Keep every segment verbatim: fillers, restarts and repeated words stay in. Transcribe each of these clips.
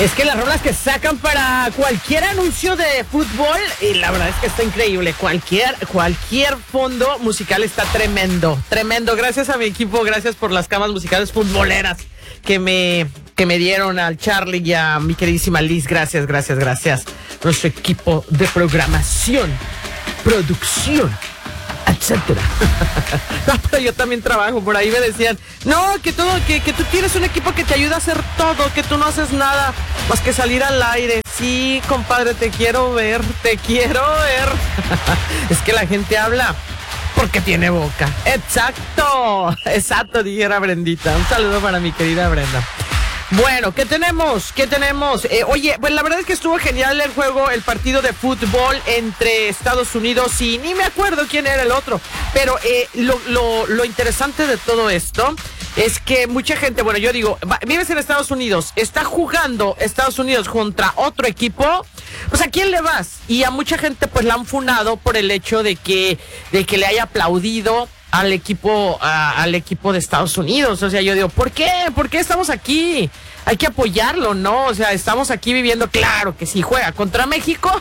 Es que las rolas que sacan para cualquier anuncio de fútbol, y la verdad es que está increíble. Cualquier, cualquier fondo musical está tremendo, tremendo. Gracias a mi equipo, gracias por las camas musicales futboleras que me, que me dieron, al Charlie y a mi queridísima Liz. Gracias, gracias, gracias. Nuestro equipo de programación, producción, etcétera. No, pero yo también trabajo, por ahí me decían, no, que todo, que, que tú tienes un equipo que te ayuda a hacer todo, que tú no haces nada más que salir al aire. Sí, compadre, te quiero ver, te quiero ver. Es que la gente habla porque tiene boca. Exacto, exacto, dijera Brendita. Un saludo para mi querida Brenda. Bueno, ¿qué tenemos? ¿Qué tenemos? Eh, oye, pues la verdad es que estuvo genial el juego, el partido de fútbol entre Estados Unidos y ni me acuerdo quién era el otro. Pero eh, lo, lo, lo interesante de todo esto es que mucha gente, bueno, yo digo, va, vives en Estados Unidos, está jugando Estados Unidos contra otro equipo, pues ¿a quién le vas? Y a mucha gente pues la han funado por el hecho de que, de que le haya aplaudido al equipo, a, al equipo de Estados Unidos. O sea, yo digo, ¿por qué? ¿Por qué estamos aquí? Hay que apoyarlo, ¿no? O sea, estamos aquí viviendo, claro que si juega contra México.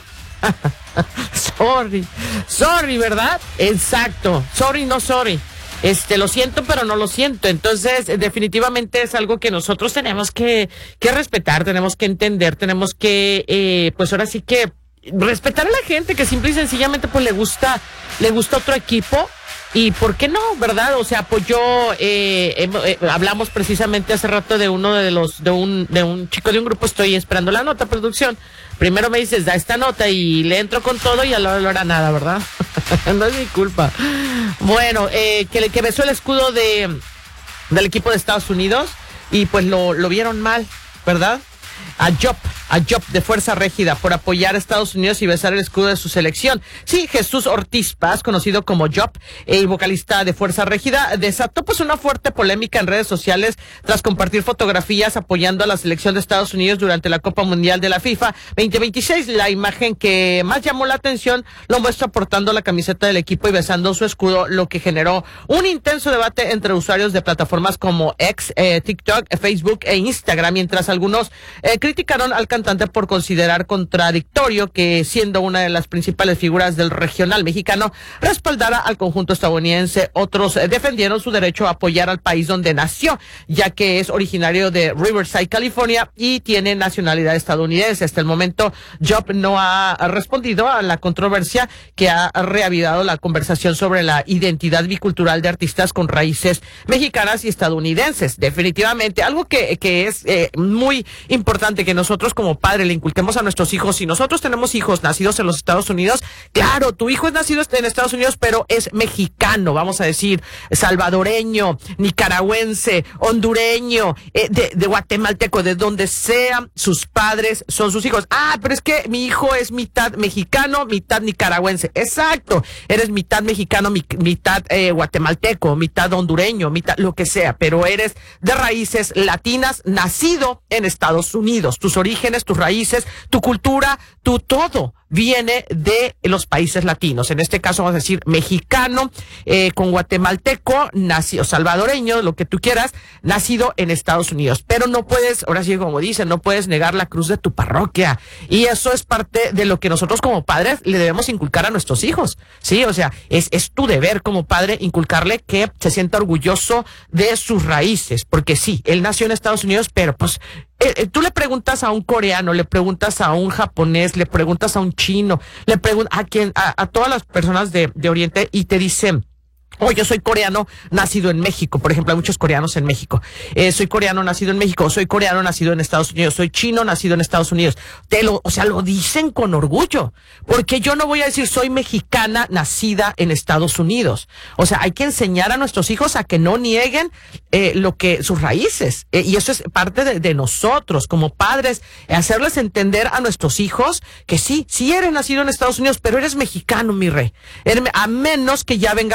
Sorry, sorry, ¿verdad? Exacto, sorry, no sorry. Este, lo siento, pero no lo siento. Entonces, definitivamente es algo que nosotros tenemos que, que respetar, tenemos que entender, tenemos que, eh, pues ahora sí que respetar a la gente que simple y sencillamente pues le gusta, le gusta otro equipo. Y por qué no, ¿verdad? O sea, apoyó, eh, eh, eh, hablamos precisamente hace rato de uno de los, de un, de un chico de un grupo. Estoy esperando la nota, producción. Primero me dices, da esta nota y le entro con todo y a la hora no era nada, ¿verdad? No es mi culpa. Bueno, eh, que, que besó el escudo de, del equipo de Estados Unidos y pues lo, lo vieron mal, ¿verdad? A Job, a Job de Fuerza Régida por apoyar a Estados Unidos y besar el escudo de su selección. Sí, Jesús Ortiz Paz, conocido como Job, el vocalista de Fuerza Régida, desató pues una fuerte polémica en redes sociales tras compartir fotografías apoyando a la selección de Estados Unidos durante la Copa Mundial de la FIFA veinte veintiséis. La imagen que más llamó la atención lo muestra portando la camiseta del equipo y besando su escudo, lo que generó un intenso debate entre usuarios de plataformas como X, eh, TikTok, Facebook e Instagram, mientras algunos eh, criticaron al cantante por considerar contradictorio que, siendo una de las principales figuras del regional mexicano, respaldara al conjunto estadounidense. Otros eh, defendieron su derecho a apoyar al país donde nació, ya que es originario de Riverside, California, y tiene nacionalidad estadounidense. Hasta el momento, Job no ha respondido a la controversia que ha reavivado la conversación sobre la identidad bicultural de artistas con raíces mexicanas y estadounidenses. Definitivamente, algo que, que es eh, muy importante que nosotros como padres le inculquemos a nuestros hijos. Si nosotros tenemos hijos nacidos en los Estados Unidos, claro, tu hijo es nacido en Estados Unidos, pero es mexicano, vamos a decir, salvadoreño, nicaragüense, hondureño, eh, de, de guatemalteco, de donde sea, sus padres son sus hijos. Ah, pero es que mi hijo es mitad mexicano, mitad nicaragüense. Exacto, eres mitad mexicano, mi, mitad eh, guatemalteco, mitad hondureño, mitad lo que sea, pero eres de raíces latinas, nacido en Estados Unidos. Tus orígenes, tus raíces, tu cultura, tu todo viene de los países latinos. En este caso vamos a decir mexicano, eh, con guatemalteco, nacido, salvadoreño, lo que tú quieras, nacido en Estados Unidos. Pero no puedes, ahora sí como dicen, no puedes negar la cruz de tu parroquia. Y eso es parte de lo que nosotros como padres le debemos inculcar a nuestros hijos. Sí, o sea, es, es tu deber como padre inculcarle que se sienta orgulloso de sus raíces. Porque sí, él nació en Estados Unidos, pero pues Eh, eh, tú le preguntas a un coreano, le preguntas a un japonés, le preguntas a un chino, le preguntas a quien, a, a todas las personas de, de Oriente y te dicen, oh, yo soy coreano nacido en México. Por ejemplo, hay muchos coreanos en México. Eh, soy coreano nacido en México, soy coreano nacido en Estados Unidos, soy chino nacido en Estados Unidos. Te lo, o sea, lo dicen con orgullo. Porque yo no voy a decir soy mexicana nacida en Estados Unidos. O sea, hay que enseñar a nuestros hijos a que no nieguen eh, lo que sus raíces. Eh, y eso es parte de, de nosotros como padres, eh, hacerles entender a nuestros hijos que sí, sí eres nacido en Estados Unidos, pero eres mexicano, mi rey. Eres, a menos que ya venga con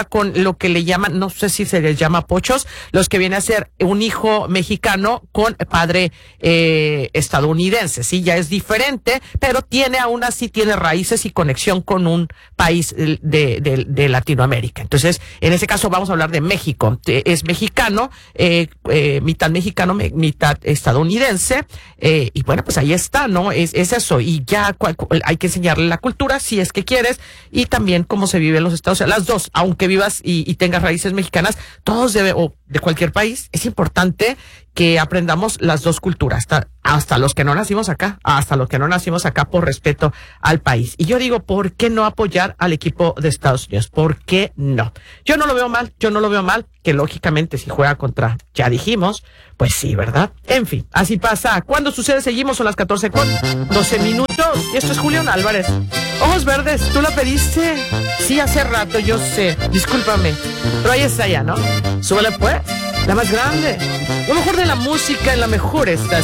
lo que le llaman, no sé si se les llama pochos, los que viene a ser un hijo mexicano con padre eh, estadounidense, sí, ya es diferente, pero tiene aún así, tiene raíces y conexión con un país de, de, de Latinoamérica. Entonces, en ese caso vamos a hablar de México. Es mexicano, eh, eh, mitad mexicano, mitad estadounidense, eh, y bueno, pues ahí está, ¿no? Es, es eso, y ya cual, cual, hay que enseñarle la cultura, si es que quieres, y también cómo se vive en los Estados Unidos, las dos, aunque vivas y, y tengas raíces mexicanas, todos debe, o de cualquier país, es importante que aprendamos las dos culturas, hasta, hasta los que no nacimos acá, hasta los que no nacimos acá por respeto al país. Y yo digo, ¿por qué no apoyar al equipo de Estados Unidos? ¿Por qué no? Yo no lo veo mal, yo no lo veo mal, que lógicamente si juega contra, ya dijimos, pues sí, ¿verdad? En fin, así pasa. ¿Cuándo sucede? Seguimos, son las catorce con doce minutos. Y esto es Julián Álvarez. Ojos verdes, ¿tú la pediste? Sí, hace rato, yo sé. Discúlpame. Pero ahí está ya, ¿no? Súbele pues, la más grande. Lo mejor de la música en la mejor estación.